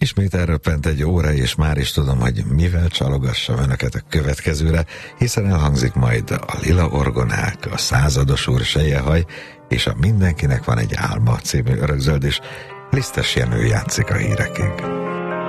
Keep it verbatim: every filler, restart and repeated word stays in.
Ismét elröppent egy óra, és már is tudom, hogy mivel csalogassam önöket a következőre, hiszen elhangzik majd a Lila Orgonák, a Százados úr Selyehaj és a Mindenkinek van egy álma című örökzöld is. Lisztes Jenő játszik a hírekig.